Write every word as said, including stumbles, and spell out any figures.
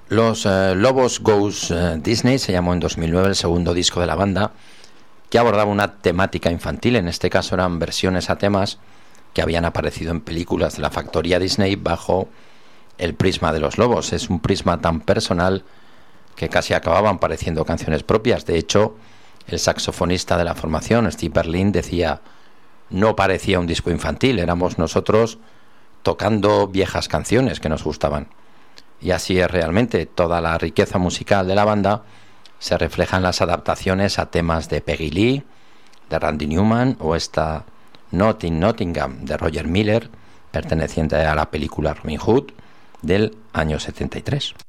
Los eh, Lobos Goes eh, Disney se llamó en dos mil nueve el segundo disco de la banda, que abordaba una temática infantil. En este caso eran versiones a temas que habían aparecido en películas de la factoría Disney bajo el prisma de los lobos. Es un prisma tan personal que casi acababan pareciendo canciones propias. De hecho, el saxofonista de la formación, Steve Berlin, decía: no parecía un disco infantil, éramos nosotros tocando viejas canciones que nos gustaban. Y así es realmente. Toda la riqueza musical de la banda se refleja en las adaptaciones a temas de Peggy Lee, de Randy Newman, o esta Not in Nottingham de Roger Miller, perteneciente a la película Robin Hood del año setenta y tres.